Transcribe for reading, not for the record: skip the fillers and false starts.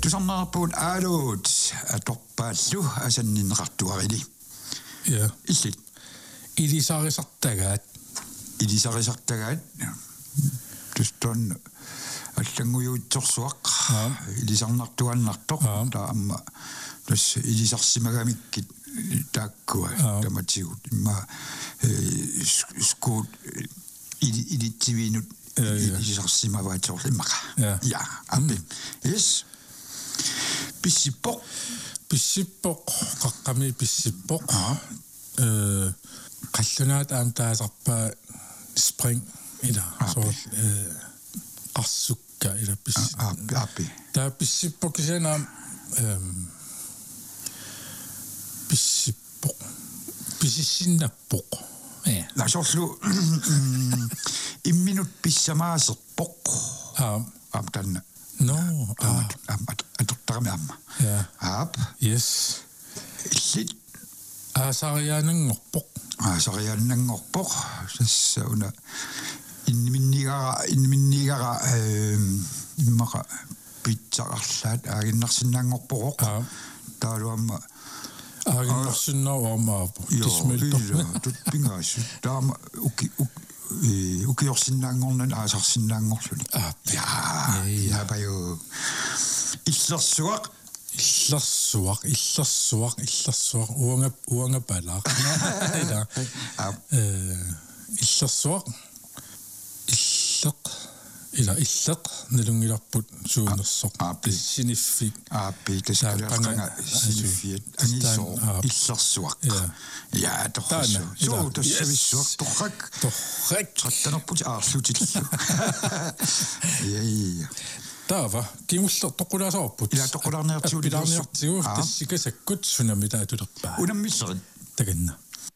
Tusarnerpuun aaluut atorpaallu asanninrartuarili. Ja. Illit. Ilisaarisartagaat. Ilisaarisartagaat. Tuston аллангуйуутсорсуақ илисарнартуаннарто таама тас илисарсимагамиккит тааккуа таматигут имма скут илитсивинут илисарсимаваатсоорлиммаqa я аппи yes писсиппоқ қаққами писсиппоқ қаллунаат аамтаасарпаа спринг ила соор qarsukka ila appi ta pissippo kisena pissippo pissisinnappo la sorlu imminut pissamaaserpoq amtanna no atortarami amma ap yes illit aasariaanangorpoq sassa una инминнигара иммаqa питсақарлаат аагиннарсинаангорпороқ таалуамма аагиннарсиннааваамаапу тисмилторна тутпингаасу таама укиорсинаангорнан аасарсинаангорлуни я баю иллерсуақ уангапалаа иллерсуақ иллеқ налунгиларпут суунерсоқ синиффик тасалеэртанга синиффиат анисоо иллерсуақ я торсу соо тассависсуақ торрак траттанерпут аарлутиллу я таава кимуллер тоқулаасаарпут ила тоқулаарниартиулилерсоқ тассикасаккут сунамита атулерпаа унаммиллерит таканна